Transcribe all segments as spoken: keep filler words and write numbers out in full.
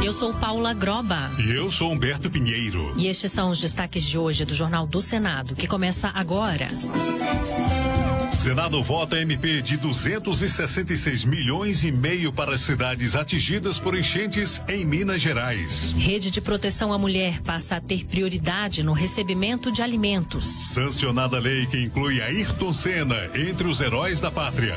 Eu sou Paula Groba. E eu sou Humberto Pinheiro. E estes são os destaques de hoje do Jornal do Senado, que começa agora. Senado vota M P de duzentos e sessenta e seis milhões e meio para as cidades atingidas por enchentes em Minas Gerais. Rede de proteção à mulher passa a ter prioridade no recebimento de alimentos. Sancionada lei que inclui Ayrton Senna entre os heróis da pátria.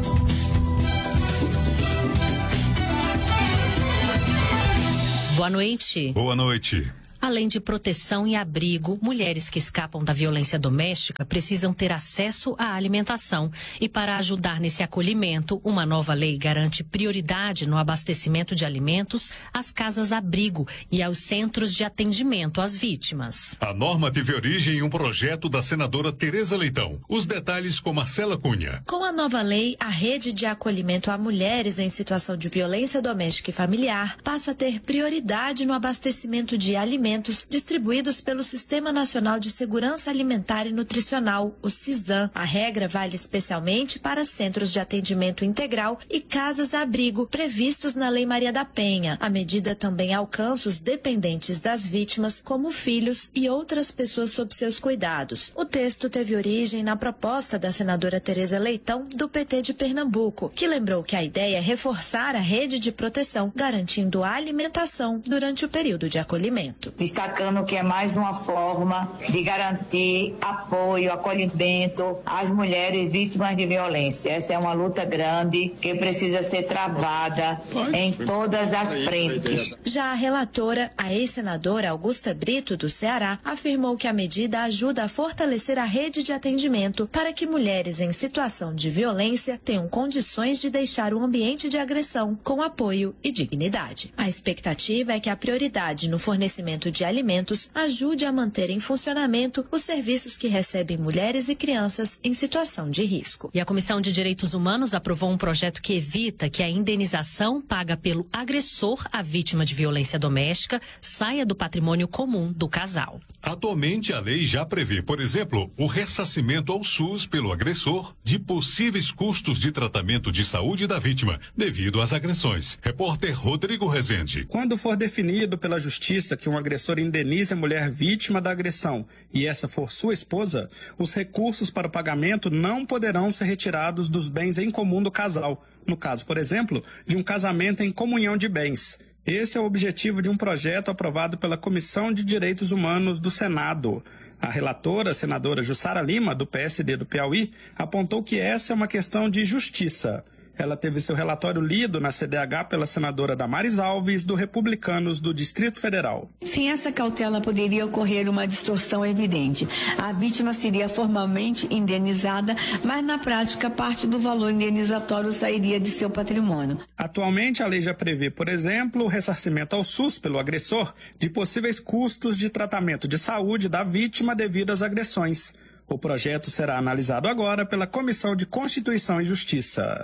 Boa noite. Boa noite. Além de proteção e abrigo, mulheres que escapam da violência doméstica precisam ter acesso à alimentação. E para ajudar nesse acolhimento, uma nova lei garante prioridade no abastecimento de alimentos às casas-abrigo e aos centros de atendimento às vítimas. A norma teve origem em um projeto da senadora Tereza Leitão. Os detalhes com Marcela Cunha. Com a nova lei, a rede de acolhimento a mulheres em situação de violência doméstica e familiar passa a ter prioridade no abastecimento de alimentos distribuídos pelo Sistema Nacional de Segurança Alimentar e Nutricional, o SISAM. A regra vale especialmente para centros de atendimento integral e casas-abrigo previstos na Lei Maria da Penha. A medida também alcança os dependentes das vítimas, como filhos e outras pessoas sob seus cuidados. O texto teve origem na proposta da senadora Tereza Leitão, do P T de Pernambuco, que lembrou que a ideia é reforçar a rede de proteção, garantindo a alimentação durante o período de acolhimento. Destacando que é mais uma forma de garantir apoio, acolhimento às mulheres vítimas de violência. Essa é uma luta grande que precisa ser travada em todas as frentes. Já a relatora, a ex-senadora Augusta Brito, do Ceará, afirmou que a medida ajuda a fortalecer a rede de atendimento para que mulheres em situação de violência tenham condições de deixar o ambiente de agressão com apoio e dignidade. A expectativa é que a prioridade no fornecimento de alimentos ajude a manter em funcionamento os serviços que recebem mulheres e crianças em situação de risco. E a Comissão de Direitos Humanos aprovou um projeto que evita que a indenização paga pelo agressor à vítima de violência doméstica saia do patrimônio comum do casal. Atualmente, a lei já prevê, por exemplo, o ressarcimento ao SUS pelo agressor de possíveis custos de tratamento de saúde da vítima devido às agressões. Repórter Rodrigo Rezende. Quando for definido pela Justiça que um agressor indenize a mulher vítima da agressão e essa for sua esposa, os recursos para o pagamento não poderão ser retirados dos bens em comum do casal, no caso, por exemplo, de um casamento em comunhão de bens. Esse é o objetivo de um projeto aprovado pela Comissão de Direitos Humanos do Senado. A relatora, a senadora Jussara Lima, do P S D do Piauí, apontou que essa é uma questão de justiça. Ela teve seu relatório lido na C D H pela senadora Damares Alves, do Republicanos do Distrito Federal. Sem essa cautela, poderia ocorrer uma distorção evidente. A vítima seria formalmente indenizada, mas na prática parte do valor indenizatório sairia de seu patrimônio. Atualmente, a lei já prevê, por exemplo, o ressarcimento ao SUS pelo agressor de possíveis custos de tratamento de saúde da vítima devido às agressões. O projeto será analisado agora pela Comissão de Constituição e Justiça.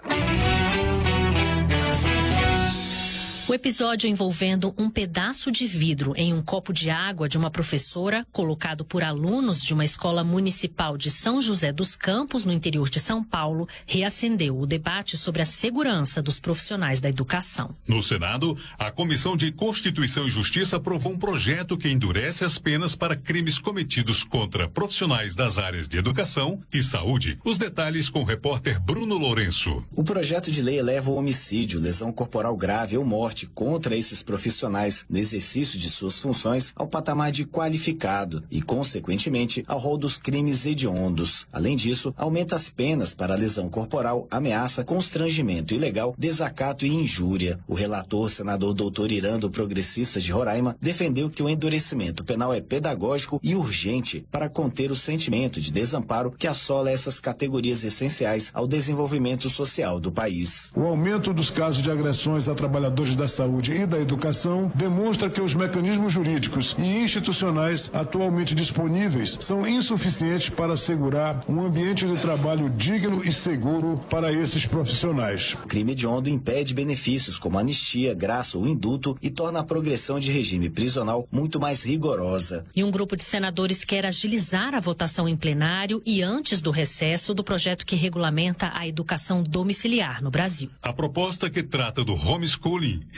O episódio envolvendo um pedaço de vidro em um copo de água de uma professora, colocado por alunos de uma escola municipal de São José dos Campos, no interior de São Paulo, reacendeu o debate sobre a segurança dos profissionais da educação. No Senado, a Comissão de Constituição e Justiça aprovou um projeto que endurece as penas para crimes cometidos contra profissionais das áreas de educação e saúde. Os detalhes com o repórter Bruno Lourenço. O projeto de lei eleva o homicídio, lesão corporal grave ou morte contra esses profissionais no exercício de suas funções ao patamar de qualificado e, consequentemente, ao rol dos crimes hediondos. Além disso, aumenta as penas para lesão corporal, ameaça, constrangimento ilegal, desacato e injúria. O relator, senador doutor Irando, progressista de Roraima, defendeu que o endurecimento penal é pedagógico e urgente para conter o sentimento de desamparo que assola essas categorias essenciais ao desenvolvimento social do país. O aumento dos casos de agressões a trabalhadores da saúde e da educação demonstra que os mecanismos jurídicos e institucionais atualmente disponíveis são insuficientes para assegurar um ambiente de trabalho digno e seguro para esses profissionais. O crime hediondo impede benefícios como anistia, graça ou indulto e torna a progressão de regime prisional muito mais rigorosa. E um grupo de senadores quer agilizar a votação em plenário e antes do recesso do projeto que regulamenta a educação domiciliar no Brasil. A proposta que trata do homeschooling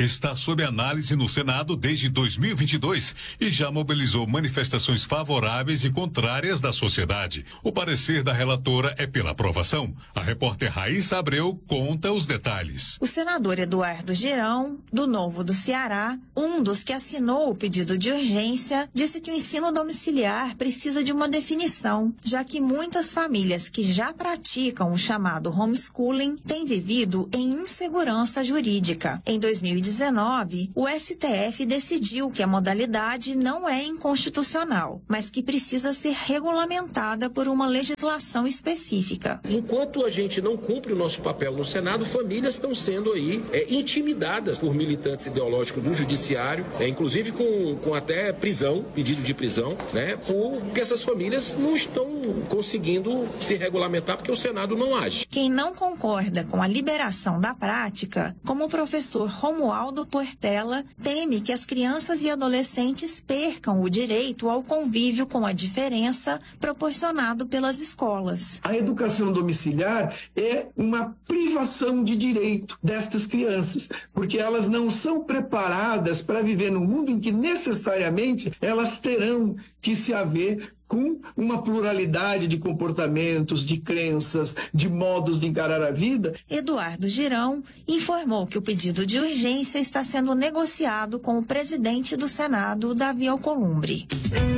está sob análise no Senado desde dois mil e vinte e dois e já mobilizou manifestações favoráveis e contrárias da sociedade. O parecer da relatora é pela aprovação. A repórter Raíssa Abreu conta os detalhes. O senador Eduardo Girão, do Novo do Ceará, um dos que assinou o pedido de urgência, disse que o ensino domiciliar precisa de uma definição, já que muitas famílias que já praticam o chamado homeschooling têm vivido em insegurança jurídica. Em dois mil e dezenove, o S T F decidiu que a modalidade não é inconstitucional, mas que precisa ser regulamentada por uma legislação específica. Enquanto a gente não cumpre o nosso papel no Senado, famílias estão sendo aí é, intimidadas por militantes ideológicos do judiciário, é, inclusive com, com até prisão, pedido de prisão, né, porque essas famílias não estão conseguindo se regulamentar porque o Senado não age. Quem não concorda com a liberação da prática, como o professor Romualdo Portela, teme que as crianças e adolescentes percam o direito ao convívio com a diferença proporcionado pelas escolas. A educação domiciliar é uma privação de direito destas crianças, porque elas não são preparadas para viver num mundo em que necessariamente elas terão que se haver com uma pluralidade de comportamentos, de crenças, de modos de encarar a vida. Eduardo Girão informou que o pedido de urgência está sendo negociado com o presidente do Senado, Davi Alcolumbre.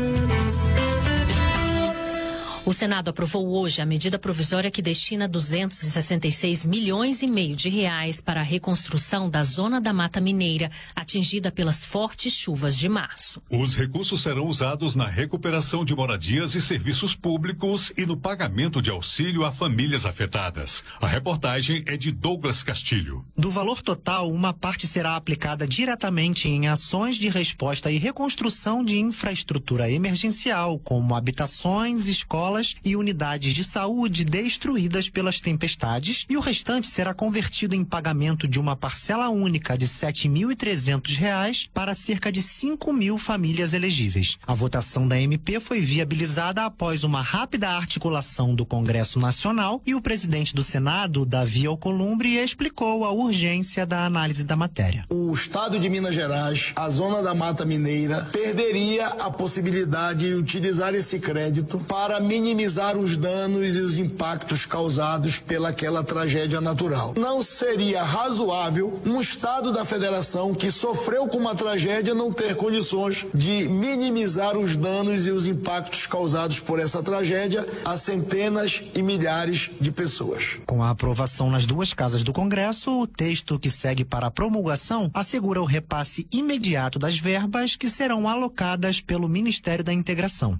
O Senado aprovou hoje a medida provisória que destina duzentos e sessenta e seis milhões e meio de reais para a reconstrução da zona da Mata Mineira, atingida pelas fortes chuvas de março. Os recursos serão usados na recuperação de moradias e serviços públicos e no pagamento de auxílio a famílias afetadas. A reportagem é de Douglas Castilho. Do valor total, uma parte será aplicada diretamente em ações de resposta e reconstrução de infraestrutura emergencial, como habitações, escolas e unidades de saúde destruídas pelas tempestades, e o restante será convertido em pagamento de uma parcela única de sete mil e trezentos reais para cerca de cinco mil famílias elegíveis. A votação da M P foi viabilizada após uma rápida articulação do Congresso Nacional e o presidente do Senado, Davi Alcolumbre, explicou a urgência da análise da matéria. O estado de Minas Gerais, a zona da Mata Mineira, perderia a possibilidade de utilizar esse crédito para minimizar os danos e os impactos causados pelaquela tragédia natural. Não seria razoável um estado da federação que sofreu com uma tragédia não ter condições de minimizar os danos e os impactos causados por essa tragédia a centenas e milhares de pessoas. Com a aprovação nas duas casas do Congresso, o texto que segue para a promulgação assegura o repasse imediato das verbas que serão alocadas pelo Ministério da Integração.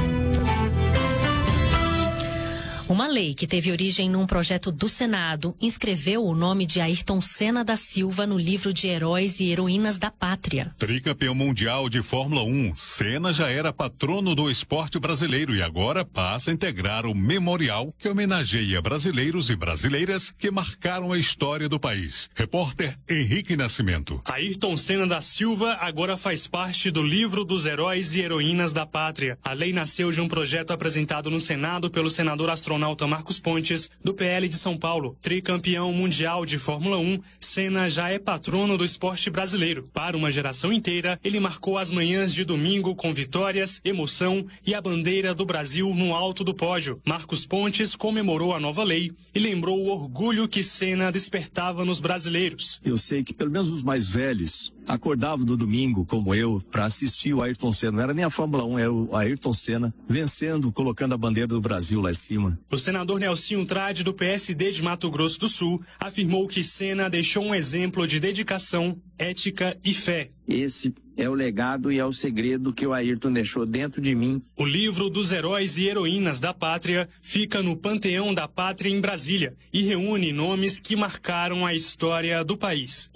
Uma lei que teve origem num projeto do Senado inscreveu o nome de Ayrton Senna da Silva no livro de Heróis e Heroínas da Pátria. Tricampeão mundial de Fórmula um, Senna já era patrono do esporte brasileiro e agora passa a integrar o memorial que homenageia brasileiros e brasileiras que marcaram a história do país. Repórter Henrique Nascimento. Ayrton Senna da Silva agora faz parte do livro dos Heróis e Heroínas da Pátria. A lei nasceu de um projeto apresentado no Senado pelo senador astronauta Marcos Pontes, do P L de São Paulo. Tricampeão mundial de Fórmula um, Senna já é patrono do esporte brasileiro. Para uma geração inteira, ele marcou as manhãs de domingo com vitórias, emoção e a bandeira do Brasil no alto do pódio. Marcos Pontes comemorou a nova lei e lembrou o orgulho que Senna despertava nos brasileiros. Eu sei que pelo menos os mais velhos acordavam no domingo, como eu, para assistir o Ayrton Senna. Não era nem a Fórmula um, era o Ayrton Senna vencendo, colocando a bandeira do Brasil lá em cima. O senador Nelsinho Trade, do P S D de Mato Grosso do Sul, afirmou que Senna deixou um exemplo de dedicação, ética e fé. Esse é o legado e é o segredo que o Ayrton deixou dentro de mim. O livro dos Heróis e Heroínas da Pátria fica no Panteão da Pátria em Brasília e reúne nomes que marcaram a história do país.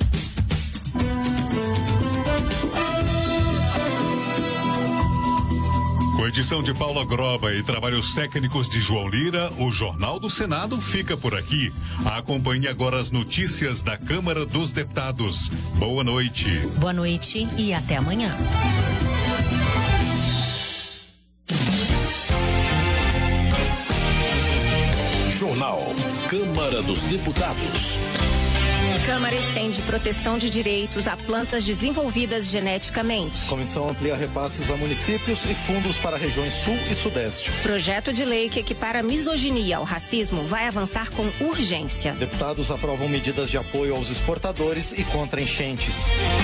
Com edição de Paula Groba e trabalhos técnicos de João Lira, o Jornal do Senado fica por aqui. Acompanhe agora as notícias da Câmara dos Deputados. Boa noite. Boa noite e até amanhã. Jornal Câmara dos Deputados. Câmara estende proteção de direitos a plantas desenvolvidas geneticamente. Comissão amplia repasses a municípios e fundos para regiões sul e sudeste. Projeto de lei que equipara misoginia ao racismo vai avançar com urgência. Deputados aprovam medidas de apoio aos exportadores e contra enchentes.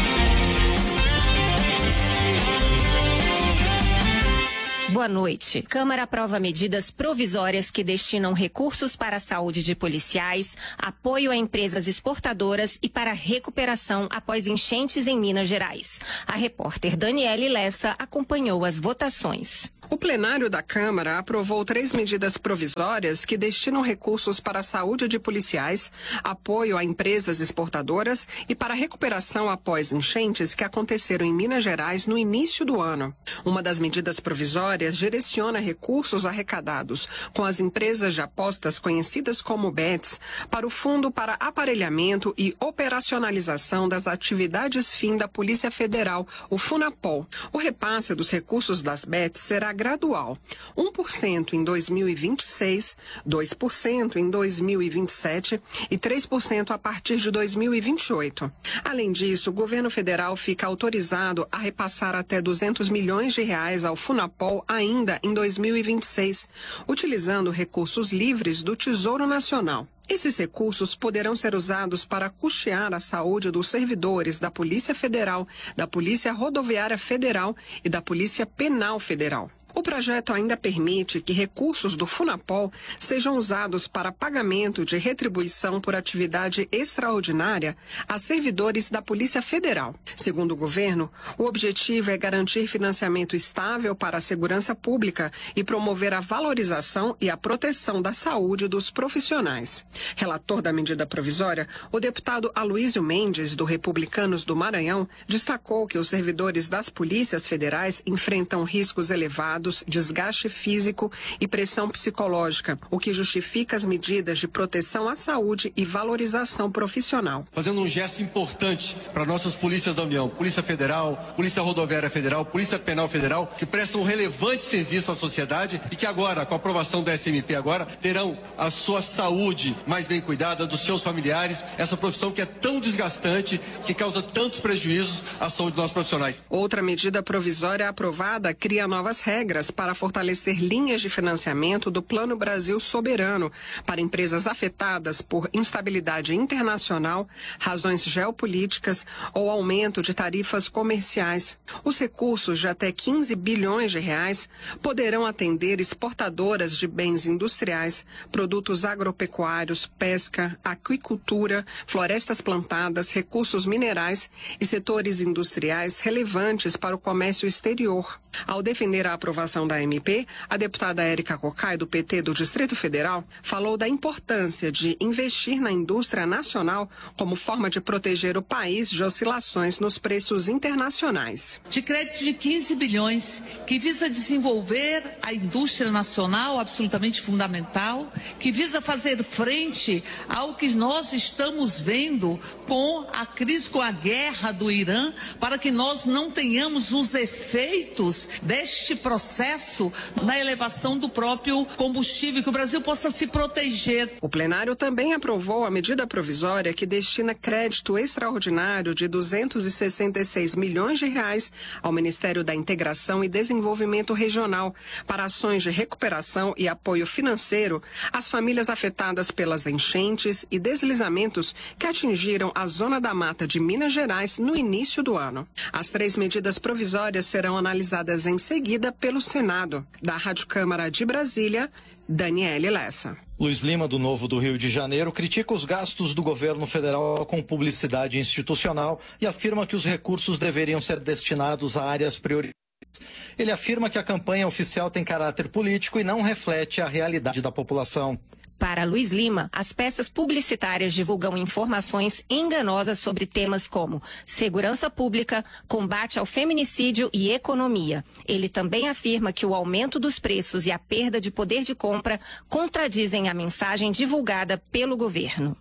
Boa noite. Câmara aprova medidas provisórias que destinam recursos para a saúde de policiais, apoio a empresas exportadoras e para recuperação após enchentes em Minas Gerais. A repórter Daniele Lessa acompanhou as votações. O plenário da Câmara aprovou três medidas provisórias que destinam recursos para a saúde de policiais, apoio a empresas exportadoras e para a recuperação após enchentes que aconteceram em Minas Gerais no início do ano. Uma das medidas provisórias direciona recursos arrecadados com as empresas de apostas conhecidas como bets para o Fundo para Aparelhamento e Operacionalização das Atividades Fim da Polícia Federal, o FUNAPOL. O repasse dos recursos das bets será gradual, um por cento em dois mil e vinte e seis, dois por cento em dois mil e vinte e sete e três por cento a partir de dois mil e vinte e oito. Além disso, o governo federal fica autorizado a repassar até duzentos milhões de reais ao FUNAPOL ainda em dois mil e vinte e seis, utilizando recursos livres do Tesouro Nacional. Esses recursos poderão ser usados para custear a saúde dos servidores da Polícia Federal, da Polícia Rodoviária Federal e da Polícia Penal Federal. O projeto ainda permite que recursos do FUNAPOL sejam usados para pagamento de retribuição por atividade extraordinária a servidores da Polícia Federal. Segundo o governo, o objetivo é garantir financiamento estável para a segurança pública e promover a valorização e a proteção da saúde dos profissionais. Relator da medida provisória, o deputado Aloysio Mendes, do Republicanos do Maranhão, destacou que os servidores das polícias federais enfrentam riscos elevados, desgaste físico e pressão psicológica, o que justifica as medidas de proteção à saúde e valorização profissional. Fazendo um gesto importante para nossas polícias da União, Polícia Federal, Polícia Rodoviária Federal, Polícia Penal Federal, que prestam um relevante serviço à sociedade e que agora, com a aprovação da S M P agora, terão a sua saúde mais bem cuidada, dos seus familiares, essa profissão que é tão desgastante, que causa tantos prejuízos à saúde dos nossos profissionais. Outra medida provisória aprovada cria novas regras para fortalecer linhas de financiamento do Plano Brasil Soberano para empresas afetadas por instabilidade internacional, razões geopolíticas ou aumento de tarifas comerciais. Os recursos de até quinze bilhões de reais poderão atender exportadoras de bens industriais, produtos agropecuários, pesca, aquicultura, florestas plantadas, recursos minerais e setores industriais relevantes para o comércio exterior. Ao defender a aprovação da M P, a deputada Érica Cocai, do P T do Distrito Federal, falou da importância de investir na indústria nacional como forma de proteger o país de oscilações nos preços internacionais. De crédito de quinze bilhões, que visa desenvolver a indústria nacional, absolutamente fundamental, que visa fazer frente ao que nós estamos vendo com a crise, com a guerra do Irã, para que nós não tenhamos os efeitos deste processo na elevação do próprio combustível, que o Brasil possa se proteger. O plenário também aprovou a medida provisória que destina crédito extraordinário de duzentos e sessenta e seis milhões de reais ao Ministério da Integração e Desenvolvimento Regional para ações de recuperação e apoio financeiro às famílias afetadas pelas enchentes e deslizamentos que atingiram a Zona da Mata de Minas Gerais no início do ano. As três medidas provisórias serão analisadas em seguida pelo Senado. Da Rádio Câmara de Brasília, Daniele Lessa. Luiz Lima, do Novo do Rio de Janeiro, critica os gastos do governo federal com publicidade institucional e afirma que os recursos deveriam ser destinados a áreas prioritárias. Ele afirma que a campanha oficial tem caráter político e não reflete a realidade da população. Para Luiz Lima, as peças publicitárias divulgam informações enganosas sobre temas como segurança pública, combate ao feminicídio e economia. Ele também afirma que o aumento dos preços e a perda de poder de compra contradizem a mensagem divulgada pelo governo.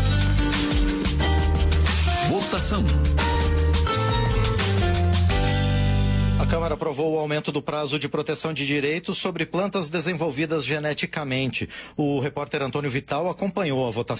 Votação. A Câmara aprovou o aumento do prazo de proteção de direitos sobre plantas desenvolvidas geneticamente. O repórter Antônio Vital acompanhou a votação.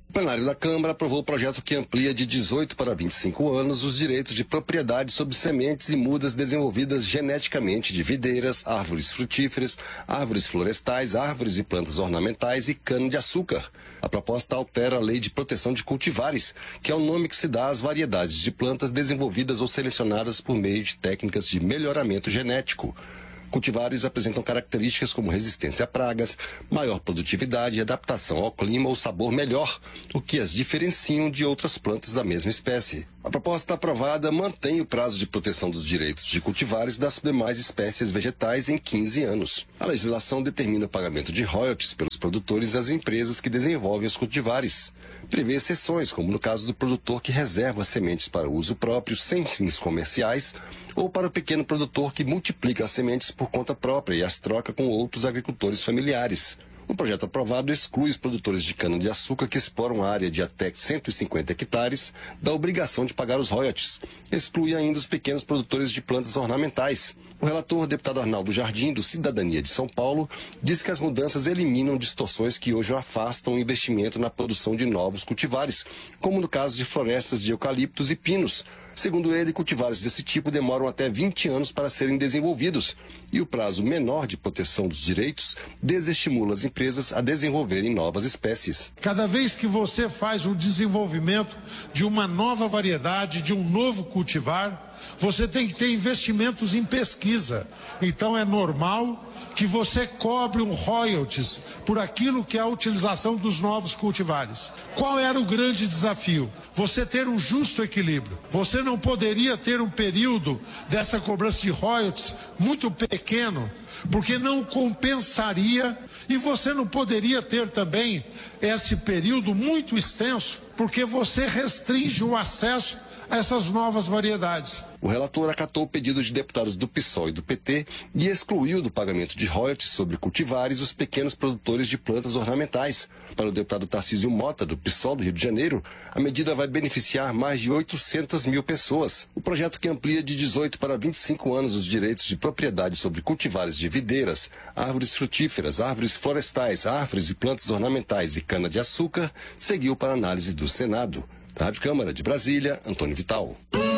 O plenário da Câmara aprovou o projeto que amplia de dezoito para vinte e cinco anos os direitos de propriedade sobre sementes e mudas desenvolvidas geneticamente de videiras, árvores frutíferas, árvores florestais, árvores e plantas ornamentais e cana-de-açúcar. A proposta altera a Lei de Proteção de Cultivares, que é o nome que se dá às variedades de plantas desenvolvidas ou selecionadas por meio de técnicas de melhoramento genético. Cultivares apresentam características como resistência a pragas, maior produtividade, adaptação ao clima ou sabor melhor, o que as diferenciam de outras plantas da mesma espécie. A proposta aprovada mantém o prazo de proteção dos direitos de cultivares das demais espécies vegetais em quinze anos. A legislação determina o pagamento de royalties pelos produtores e as empresas que desenvolvem os cultivares. Prevê exceções, como no caso do produtor que reserva sementes para uso próprio sem fins comerciais, ou para o pequeno produtor que multiplica as sementes por conta própria e as troca com outros agricultores familiares. O projeto aprovado exclui os produtores de cana-de-açúcar que exploram área de até cento e cinquenta hectares da obrigação de pagar os royalties. Exclui ainda os pequenos produtores de plantas ornamentais. O relator, deputado Arnaldo Jardim, do Cidadania de São Paulo, diz que as mudanças eliminam distorções que hoje afastam o investimento na produção de novos cultivares, como no caso de florestas de eucaliptos e pinos. Segundo ele, cultivares desse tipo demoram até vinte anos para serem desenvolvidos e o prazo menor de proteção dos direitos desestimula as empresas a desenvolverem novas espécies. Cada vez que você faz o desenvolvimento de uma nova variedade, de um novo cultivar, você tem que ter investimentos em pesquisa. Então é normal que você cobre um royalties por aquilo que é a utilização dos novos cultivares. Qual era o grande desafio? Você ter um justo equilíbrio. Você não poderia ter um período dessa cobrança de royalties muito pequeno, porque não compensaria, e você não poderia ter também esse período muito extenso, porque você restringe o acesso a essas novas variedades. O relator acatou o pedido de deputados do PSOL e do P T e excluiu do pagamento de royalties sobre cultivares os pequenos produtores de plantas ornamentais. Para o deputado Tarcísio Mota, do PSOL do Rio de Janeiro, a medida vai beneficiar mais de oitocentas mil pessoas. O projeto, que amplia de dezoito para vinte e cinco anos os direitos de propriedade sobre cultivares de videiras, árvores frutíferas, árvores florestais, árvores e plantas ornamentais e cana-de-açúcar, seguiu para análise do Senado. Da Rádio Câmara de Brasília, Antônio Vital.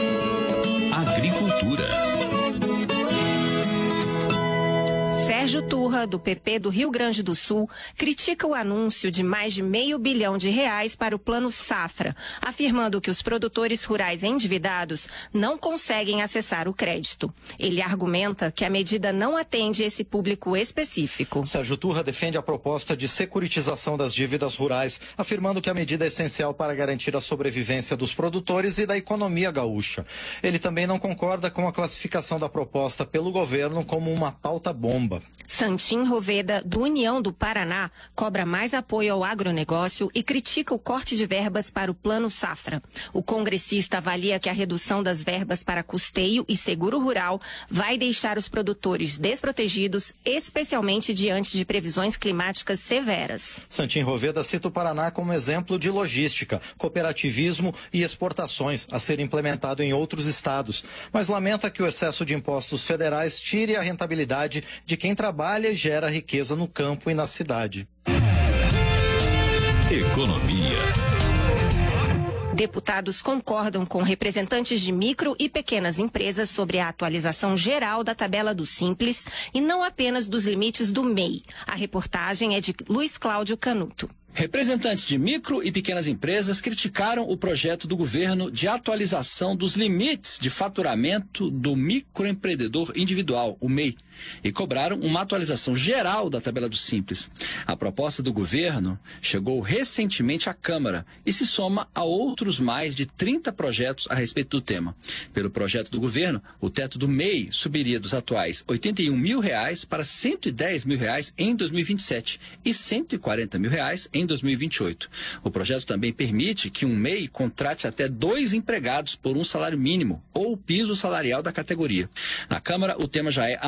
Agricultura. Sérgio Turra, do P P do Rio Grande do Sul, critica o anúncio de mais de meio bilhão de reais para o Plano Safra, afirmando que os produtores rurais endividados não conseguem acessar o crédito. Ele argumenta que a medida não atende esse público específico. Sérgio Turra defende a proposta de securitização das dívidas rurais, afirmando que a medida é essencial para garantir a sobrevivência dos produtores e da economia gaúcha. Ele também não concorda com a classificação da proposta pelo governo como uma pauta-bomba. Santim Roveda, do União do Paraná, cobra mais apoio ao agronegócio e critica o corte de verbas para o Plano Safra. O congressista avalia que a redução das verbas para custeio e seguro rural vai deixar os produtores desprotegidos, especialmente diante de previsões climáticas severas. Santim Roveda cita o Paraná como exemplo de logística, cooperativismo e exportações a ser implementado em outros estados, mas lamenta que o excesso de impostos federais tire a rentabilidade de quem trabalha e gera riqueza no campo e na cidade. Economia. Deputados concordam com representantes de micro e pequenas empresas sobre a atualização geral da tabela do Simples e não apenas dos limites do M E I. A reportagem é de Luiz Cláudio Canuto. Representantes de micro e pequenas empresas criticaram o projeto do governo de atualização dos limites de faturamento do microempreendedor individual, o M E I, e cobraram uma atualização geral da tabela do Simples. A proposta do governo chegou recentemente à Câmara e se soma a outros mais de trinta projetos a respeito do tema. Pelo projeto do governo, o teto do M E I subiria dos atuais oitenta e um mil reais para cento e dez mil reais em dois mil e vinte e sete e cento e quarenta mil reais em dois mil e vinte e oito. O projeto também permite que um M E I contrate até dois empregados por um salário mínimo ou o piso salarial da categoria. Na Câmara, o tema já é analisado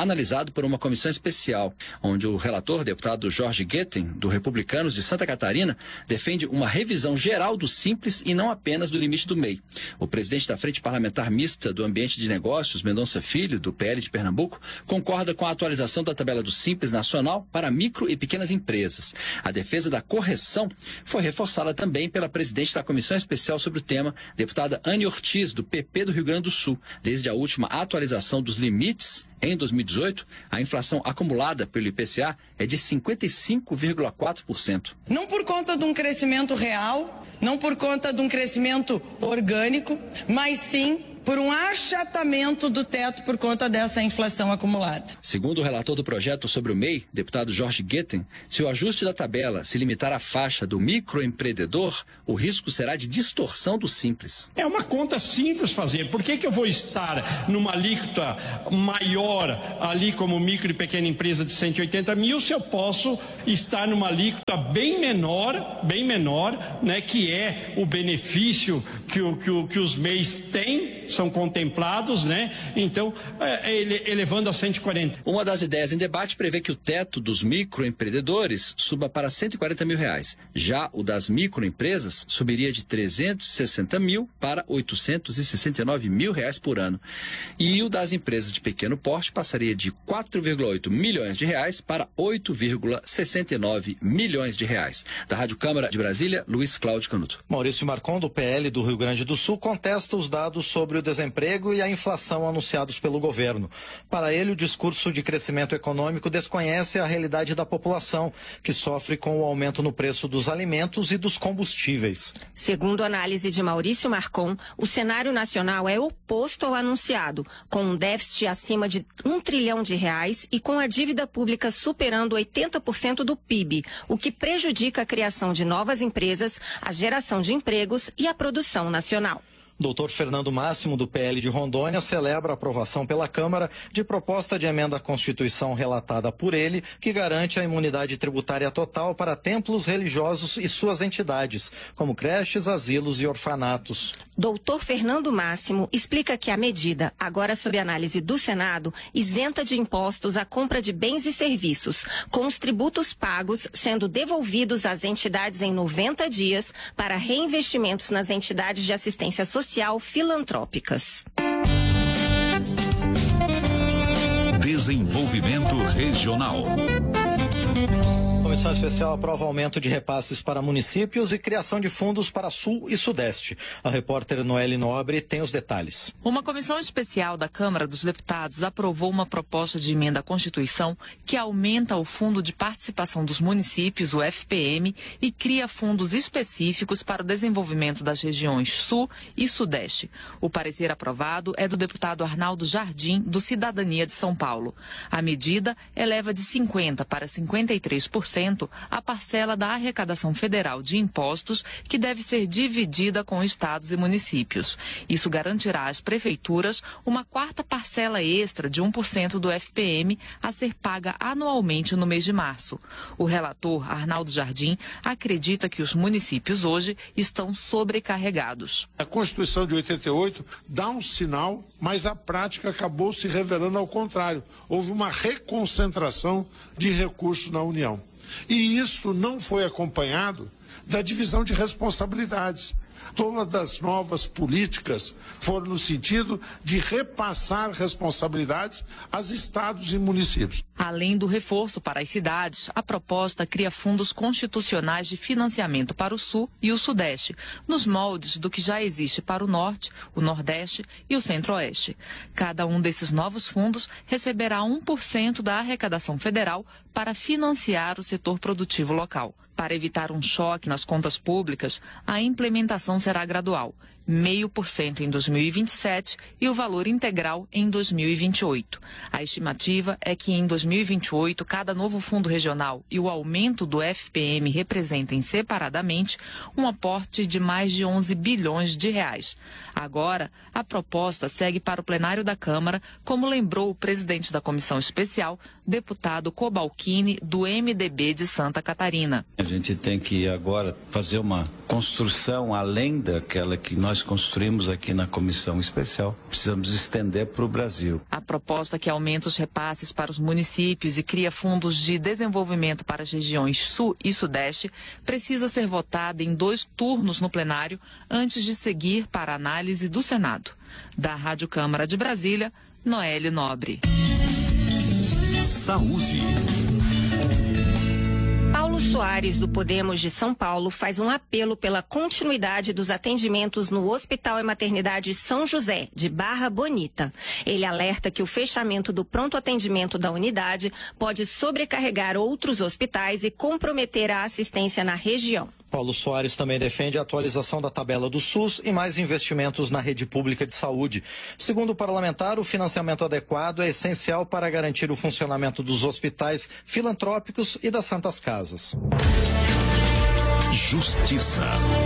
analisado por uma comissão especial, onde o relator, deputado Jorge Guetem, do Republicanos de Santa Catarina, defende uma revisão geral do Simples e não apenas do limite do M E I. O presidente da Frente Parlamentar Mista do Ambiente de Negócios, Mendonça Filho, do P L de Pernambuco, concorda com a atualização da tabela do Simples Nacional para micro e pequenas empresas. A defesa da correção foi reforçada também pela presidente da Comissão Especial sobre o tema, deputada Anne Ortiz, do P P do Rio Grande do Sul. Desde a última atualização dos limites, em dois mil e dezoito, a inflação acumulada pelo I P C A é de cinquenta e cinco vírgula quatro por cento. Não por conta de um crescimento real, não por conta de um crescimento orgânico, mas sim por um achatamento do teto por conta dessa inflação acumulada. Segundo o relator do projeto sobre o M E I, deputado Jorge Guetem, se o ajuste da tabela se limitar à faixa do microempreendedor, o risco será de distorção do Simples. É uma conta simples fazer. Por que que eu vou estar numa alíquota maior ali como micro e pequena empresa de cento e oitenta mil se eu posso estar numa alíquota bem menor, bem menor, né, que é o benefício que, o, que, o, que os M E Is têm, são contemplados, né? Então, é, ele, elevando a cento e quarenta. Uma das ideias em debate prevê que o teto dos microempreendedores suba para cento e quarenta mil reais. Já o das microempresas subiria de trezentos e sessenta mil para oitocentos e sessenta e nove mil reais por ano. E o das empresas de pequeno porte passaria de quatro vírgula oito milhões de reais para oito vírgula sessenta e nove milhões de reais. Da Rádio Câmara de Brasília, Luiz Cláudio Canuto. Maurício Marcon, do P L do Rio Grande do Sul, contesta os dados sobre o desemprego e a inflação anunciados pelo governo. Para ele, o discurso de crescimento econômico desconhece a realidade da população, que sofre com o aumento no preço dos alimentos e dos combustíveis. Segundo a análise de Maurício Marcon, o cenário nacional é oposto ao anunciado, com um déficit acima de um trilhão de reais e com a dívida pública superando oitenta por cento do P I B, o que prejudica a criação de novas empresas, a geração de empregos e a produção nacional. Doutor Fernando Máximo, do P L de Rondônia, celebra a aprovação pela Câmara de proposta de emenda à Constituição relatada por ele, que garante a imunidade tributária total para templos religiosos e suas entidades, como creches, asilos e orfanatos. Doutor Fernando Máximo explica que a medida, agora sob análise do Senado, isenta de impostos a compra de bens e serviços, com os tributos pagos sendo devolvidos às entidades em noventa dias para reinvestimentos nas entidades de assistência social social filantrópicas. Desenvolvimento Regional. A Comissão Especial aprova aumento de repasses para municípios e criação de fundos para Sul e Sudeste. A repórter Noeli Nobre tem os detalhes. Uma comissão especial da Câmara dos Deputados aprovou uma proposta de emenda à Constituição que aumenta o Fundo de Participação dos Municípios, o F P M, e cria fundos específicos para o desenvolvimento das regiões Sul e Sudeste. O parecer aprovado é do deputado Arnaldo Jardim, do Cidadania de São Paulo. A medida eleva de cinquenta por cento para cinquenta e três por cento a parcela da arrecadação federal de impostos, que deve ser dividida com estados e municípios. Isso garantirá às prefeituras uma quarta parcela extra de um por cento do F P M a ser paga anualmente no mês de março. O relator, Arnaldo Jardim, acredita que os municípios hoje estão sobrecarregados. A Constituição de oitenta e oito dá um sinal, mas a prática acabou se revelando ao contrário. Houve uma reconcentração de recursos na União. E isso não foi acompanhado da divisão de responsabilidades. Todas as novas políticas foram no sentido de repassar responsabilidades aos estados e municípios. Além do reforço para as cidades, a proposta cria fundos constitucionais de financiamento para o Sul e o Sudeste, nos moldes do que já existe para o Norte, o Nordeste e o Centro-Oeste. Cada um desses novos fundos receberá um por cento da arrecadação federal para financiar o setor produtivo local. Para evitar um choque nas contas públicas, a implementação será gradual, meio por cento em dois mil e vinte e sete e o valor integral em dois mil e vinte e oito. A estimativa é que em dois mil e vinte e oito, cada novo fundo regional e o aumento do F P M representem separadamente um aporte de mais de onze bilhões de reais. Agora, a proposta segue para o plenário da Câmara, como lembrou o presidente da Comissão Especial, deputado Cobalcini, do M D B de Santa Catarina. A gente tem que agora fazer uma construção além daquela que nós construímos aqui na comissão especial. Precisamos estender para o Brasil. A proposta que aumenta os repasses para os municípios e cria fundos de desenvolvimento para as regiões Sul e Sudeste precisa ser votada em dois turnos no plenário antes de seguir para a análise do Senado. Da Rádio Câmara de Brasília, Noelle Nobre. Saúde. Paulo Soares, do Podemos de São Paulo, faz um apelo pela continuidade dos atendimentos no Hospital e Maternidade São José, de Barra Bonita. Ele alerta que o fechamento do pronto atendimento da unidade pode sobrecarregar outros hospitais e comprometer a assistência na região. Paulo Soares também defende a atualização da tabela do SUS e mais investimentos na rede pública de saúde. Segundo o parlamentar, o financiamento adequado é essencial para garantir o funcionamento dos hospitais filantrópicos e das santas casas. Justiça.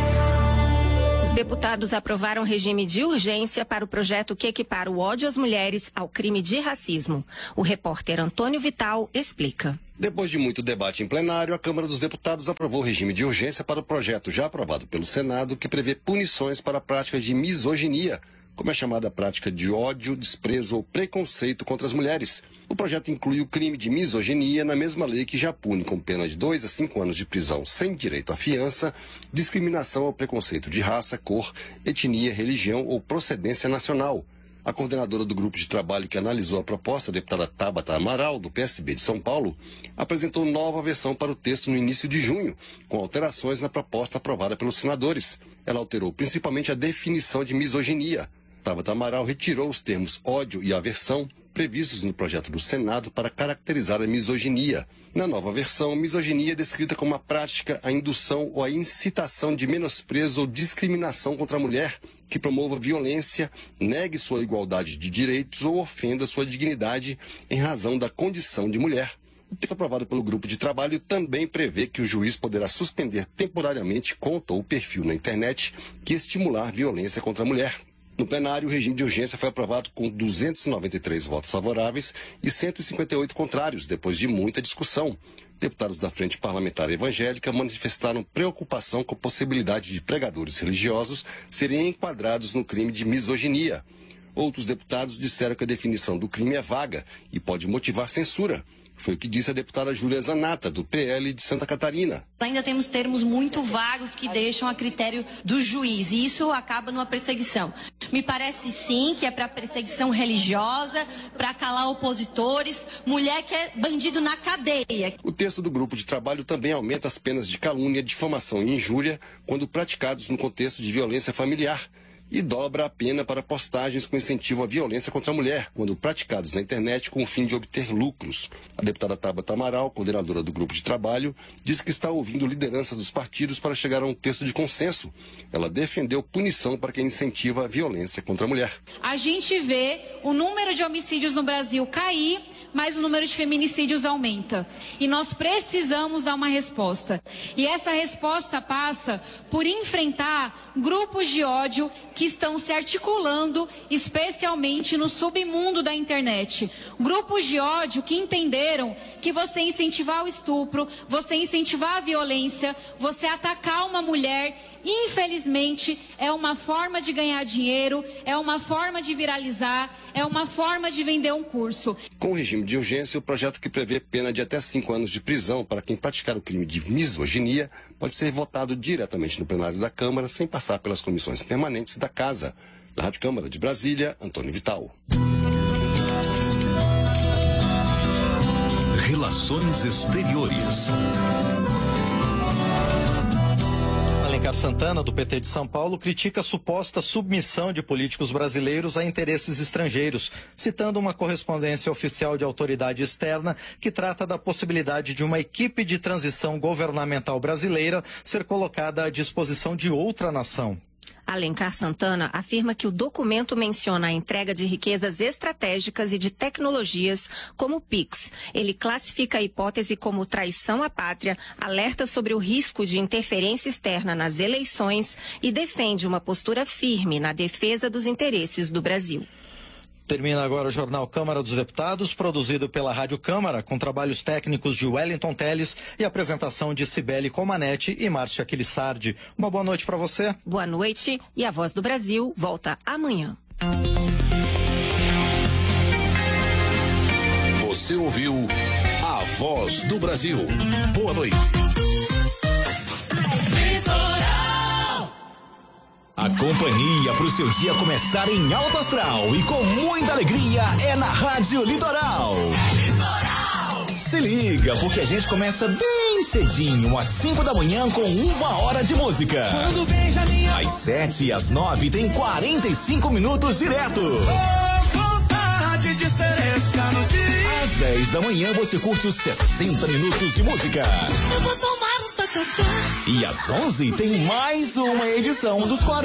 Os deputados aprovaram regime de urgência para o projeto que equipara o ódio às mulheres ao crime de racismo. O repórter Antônio Vital explica. Depois de muito debate em plenário, a Câmara dos Deputados aprovou o regime de urgência para o projeto já aprovado pelo Senado, que prevê punições para a prática de misoginia, como é chamada a prática de ódio, desprezo ou preconceito contra as mulheres. O projeto inclui o crime de misoginia na mesma lei que já pune com pena de dois a cinco anos de prisão sem direito à fiança, discriminação ou preconceito de raça, cor, etnia, religião ou procedência nacional. A coordenadora do grupo de trabalho que analisou a proposta, a deputada Tabata Amaral, do P S B de São Paulo, apresentou nova versão para o texto no início de junho, com alterações na proposta aprovada pelos senadores. Ela alterou principalmente a definição de misoginia. Tabata Amaral retirou os termos ódio e aversão previstos no projeto do Senado para caracterizar a misoginia. Na nova versão, misoginia é descrita como a prática, a indução ou a incitação de menosprezo ou discriminação contra a mulher que promova violência, negue sua igualdade de direitos ou ofenda sua dignidade em razão da condição de mulher. O texto aprovado pelo grupo de trabalho também prevê que o juiz poderá suspender temporariamente conta ou perfil na internet que estimular violência contra a mulher. No plenário, o regime de urgência foi aprovado com duzentos e noventa e três votos favoráveis e cento e cinquenta e oito contrários, depois de muita discussão. Deputados da Frente Parlamentar Evangélica manifestaram preocupação com a possibilidade de pregadores religiosos serem enquadrados no crime de misoginia. Outros deputados disseram que a definição do crime é vaga e pode motivar censura. Foi o que disse a deputada Júlia Zanata, do P L de Santa Catarina. Ainda temos termos muito vagos que deixam a critério do juiz, e isso acaba numa perseguição. Me parece sim que é para perseguição religiosa, para calar opositores, mulher que é bandido na cadeia. O texto do grupo de trabalho também aumenta as penas de calúnia, difamação e injúria quando praticados no contexto de violência familiar. E dobra a pena para postagens com incentivo à violência contra a mulher, quando praticados na internet com o fim de obter lucros. A deputada Tabata Amaral, coordenadora do grupo de trabalho, disse que está ouvindo lideranças dos partidos para chegar a um texto de consenso. Ela defendeu punição para quem incentiva a violência contra a mulher. A gente vê o número de homicídios no Brasil cair, mas o número de feminicídios aumenta. E nós precisamos dar uma resposta. E essa resposta passa por enfrentar grupos de ódio que estão se articulando, especialmente no submundo da internet. Grupos de ódio que entenderam que você incentivar o estupro, você incentivar a violência, você atacar uma mulher, infelizmente, é uma forma de ganhar dinheiro, é uma forma de viralizar, é uma forma de vender um curso. Com o regime de urgência, o projeto que prevê pena de até cinco anos de prisão para quem praticar o crime de misoginia pode ser votado diretamente no plenário da Câmara, sem passar pelas comissões permanentes da Casa. Da Rádio Câmara de Brasília, Antônio Vital. Relações Exteriores. Alencar Santana, do P T de São Paulo, critica a suposta submissão de políticos brasileiros a interesses estrangeiros, citando uma correspondência oficial de autoridade externa que trata da possibilidade de uma equipe de transição governamental brasileira ser colocada à disposição de outra nação. Alencar Santana afirma que o documento menciona a entrega de riquezas estratégicas e de tecnologias como o Pix. Ele classifica a hipótese como traição à pátria, alerta sobre o risco de interferência externa nas eleições e defende uma postura firme na defesa dos interesses do Brasil. Termina agora o Jornal Câmara dos Deputados, produzido pela Rádio Câmara, com trabalhos técnicos de Wellington Teles e apresentação de Cibele Comanete e Márcia Aquilissardi. Uma boa noite para você. Boa noite e a Voz do Brasil volta amanhã. Você ouviu a Voz do Brasil. Boa noite. A companhia para o seu dia começar em alto astral e com muita alegria é na Rádio Litoral. É Litoral. Se liga, porque a gente começa bem cedinho, às cinco da manhã, com uma hora de música. Às sete e às nove tem quarenta e cinco minutos direto. Oh, vontade de ser dia. Às dez da manhã você curte os sessenta minutos de música. Eu vou tomar um tacacá. E às onze tem mais uma edição dos quarenta.